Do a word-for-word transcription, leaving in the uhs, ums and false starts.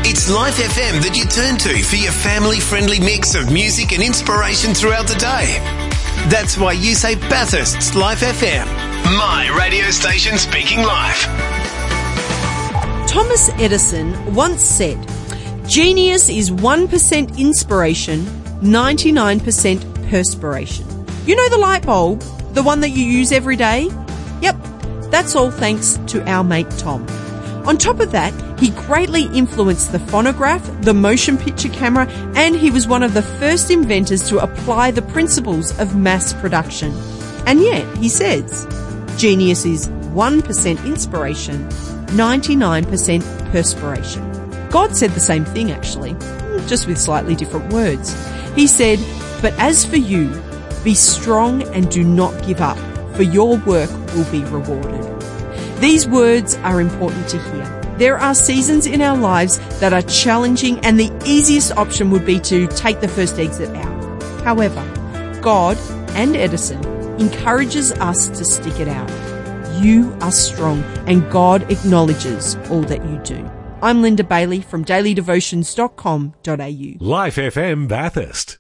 It's Life F M that you turn to for your family-friendly mix of music and inspiration throughout the day. That's why you say Bathurst's Life F M. My radio station speaking life. Thomas Edison once said, "Genius is one percent inspiration, ninety-nine percent perspiration." You know the light bulb? The one that you use every day? Yep, that's all thanks to our mate Tom. On top of that, he greatly influenced the phonograph, the motion picture camera, and he was one of the first inventors to apply the principles of mass production. And yet, he says, genius is one percent inspiration, ninety-nine percent perspiration. God said the same thing, actually, just with slightly different words. He said, "But as for you, be strong and do not give up, for your work will be rewarded." These words are important to hear. There are seasons in our lives that are challenging, and the easiest option would be to take the first exit out. However, God and Edison encourages us to stick it out. You are strong, and God acknowledges all that you do. I'm Linda Bailey from daily devotions dot com dot a u. Life F M Bathurst.